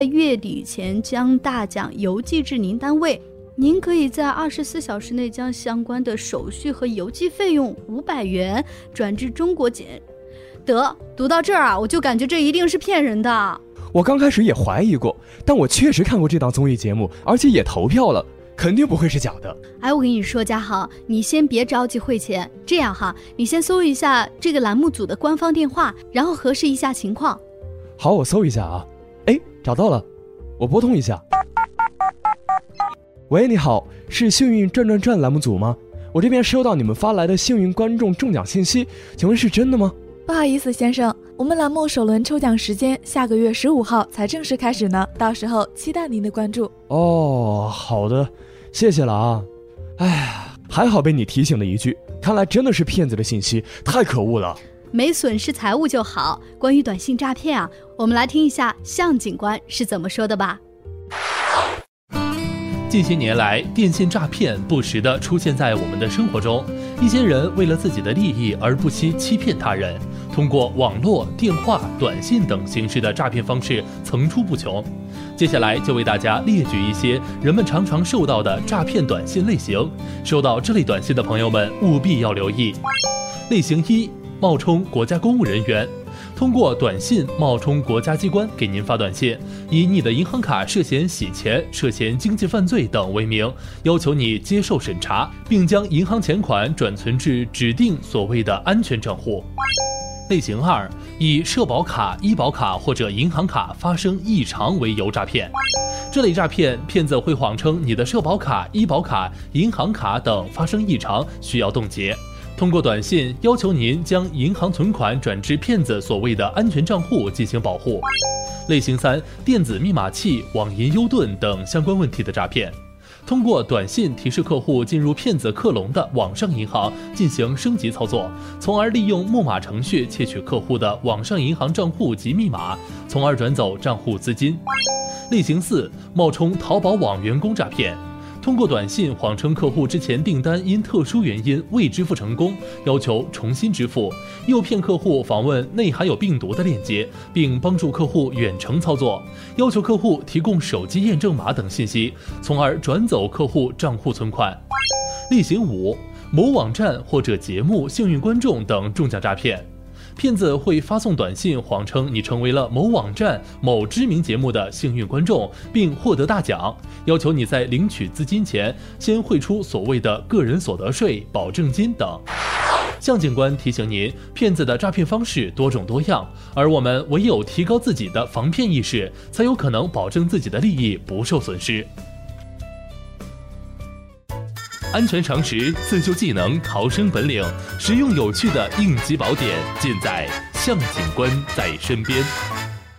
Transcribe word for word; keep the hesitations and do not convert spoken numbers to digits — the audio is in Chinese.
月底前将大奖邮寄至您单位，您可以在二十四小时内将相关的手续和邮寄费用五百元转至中国检。得，读到这儿啊，我就感觉这一定是骗人的。 我刚开始也怀疑过，但我确实看过这档综艺节目，而且也投票了，肯定不会是假的。 哎，我跟你说，嘉豪，你先别着急汇钱，这样哈，你先搜一下这个栏目组的官方电话，然后核实一下情况。 好，我搜一下啊。哎，找到了，我拨通一下。喂，你好，是幸运转转转栏目组吗？我这边收到你们发来的幸运观众中奖信息，请问是真的吗？ 不好意思先生，我们栏目首轮抽奖时间下个月十五号才正式开始呢，到时候期待您的关注。 哦，好的，谢谢了啊。哎呀，还好被你提醒了一句，看来真的是骗子的信息，太可恶了。 没损失财物就好。关于短信诈骗啊，我们来听一下向警官是怎么说的吧。 近些年来，电信诈骗不时地出现在我们的生活中。一些人为了自己的利益而不惜欺骗他人，通过网络、电话、短信等形式的诈骗方式层出不穷。接下来就为大家列举一些人们常常受到的诈骗短信类型，收到这类短信的朋友们务必要留意。类型一，冒充国家公务人员。通过短信冒充国家机关给您发短信，以你的银行卡涉嫌洗钱、涉嫌经济犯罪等为名，要求你接受审查，并将银行钱款转存至指定所谓的安全账户。类型二，以社保卡、医保卡或者银行卡发生异常为由诈骗。这类诈骗，骗子会谎称你的社保卡、医保卡、银行卡等发生异常，需要冻结。通过短信要求您将银行存款转至骗子所谓的安全账户进行保护。类型三，电子密码器、网银优盾等相关问题的诈骗。通过短信提示客户进入骗子克隆的网上银行进行升级操作，从而利用木马程序窃取客户的网上银行账户及密码，从而转走账户资金。类型四，冒充淘宝网员工诈骗。通过短信谎称客户之前订单因特殊原因未支付成功，要求重新支付，诱骗客户访问内含有病毒的链接，并帮助客户远程操作，要求客户提供手机验证码等信息，从而转走客户账户存款。类型五，某网站或者节目幸运观众等中奖诈骗。骗子会发送短信谎称你成为了某网站、某知名节目的幸运观众，并获得大奖，要求你在领取资金前先汇出所谓的个人所得税、保证金等。向警官提醒您，骗子的诈骗方式多种多样，而我们唯有提高自己的防骗意识，才有可能保证自己的利益不受损失。安全常识、自救技能、逃生本领，实用有趣的应急宝典，尽在向警官在身边。